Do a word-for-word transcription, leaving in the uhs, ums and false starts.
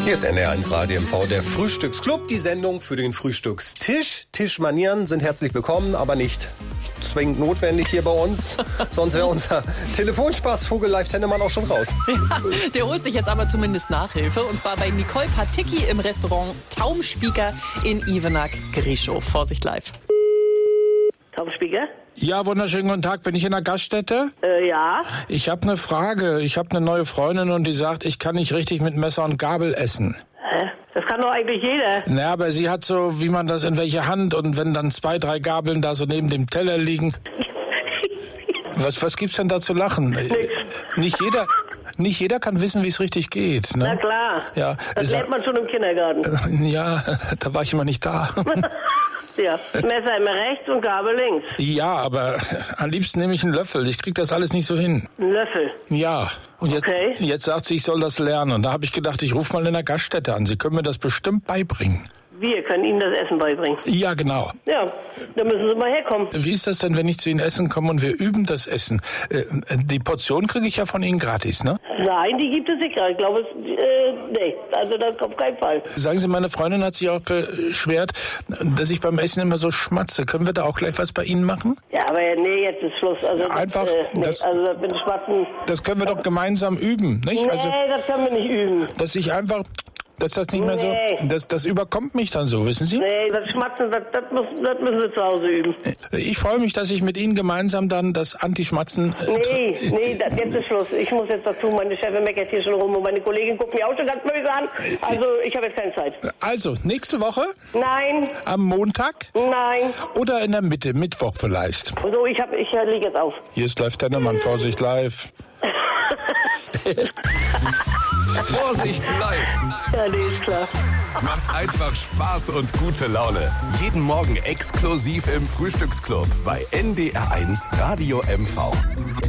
Hier ist N R eins Radio M V, der Frühstücksclub, die Sendung für den Frühstückstisch. Tischmanieren sind herzlich willkommen, aber nicht zwingend notwendig hier bei uns. Sonst wäre unser Telefonspaßvogel Live Tennemann auch schon raus. Ja, der holt sich jetzt aber zumindest Nachhilfe. Und zwar bei Nicole Paticki im Restaurant Taumspieker in Ivenack-Grischow. Vorsicht live. Taumspieker? Ja, wunderschönen guten Tag. Bin ich in der Gaststätte? Äh, ja. Ich habe eine Frage. Ich habe eine neue Freundin und die sagt, ich kann nicht richtig mit Messer und Gabel essen. Hä? Das kann doch eigentlich jeder. Naja, aber sie hat so, wie man das in welche Hand und wenn dann zwei, drei Gabeln da so neben dem Teller liegen. Was, was gibt's denn da zu lachen? Nix. Nicht jeder... Nicht jeder kann wissen, wie es richtig geht. Ne? Na klar. Ja, das lernt man schon im Kindergarten. Ja, da war ich immer nicht da. Ja, Messer immer rechts und Gabel links. Ja, aber am liebsten nehme ich einen Löffel. Ich krieg das alles nicht so hin. Ein Löffel? Ja. Und jetzt, okay. jetzt sagt sie, ich soll das lernen. Und da habe ich gedacht, ich rufe mal in der Gaststätte an. Sie können mir das bestimmt beibringen. Wir können Ihnen das Essen beibringen. Ja, genau. Ja, dann müssen Sie mal herkommen. Wie ist das denn, wenn ich zu Ihnen essen komme und wir üben das Essen? Äh, die Portion kriege ich ja von Ihnen gratis, ne? Nein, die gibt es nicht gerade. Ich glaube, es, äh, nee, also das auf keinen Fall. Sagen Sie, meine Freundin hat sich auch beschwert, dass ich beim Essen immer so schmatze. Können wir da auch gleich was bei Ihnen machen? Ja, aber nee, jetzt ist Schluss. Also das, Einfach, äh, nee, das, also das mit dem Schmatzen... Das können wir doch gemeinsam üben, nicht? Nee, also, das können wir nicht üben. Dass ich einfach... Dass das nicht mehr so, nee. das, das überkommt mich dann so, wissen Sie? Nee, das Schmatzen, das, das, muss, das müssen Sie zu Hause üben. Ich freue mich, dass ich mit Ihnen gemeinsam dann das Anti-Schmatzen... Äh, nee, nee, das, jetzt ist Schluss. Ich muss jetzt dazu, meine Chefin meckert hier schon rum und meine Kollegin guckt mich auch schon ganz böse an. Also, ich habe jetzt keine Zeit. Also, nächste Woche? Nein. Am Montag? Nein. Oder in der Mitte, Mittwoch vielleicht? So, ich, hab, ich liege jetzt auf. Hier ist Live Tennemann, Vorsicht live. Vorsicht live! Ja, nee, ist klar. Macht einfach Spaß und gute Laune. Jeden Morgen exklusiv im Frühstücksclub bei N D R eins Radio M V.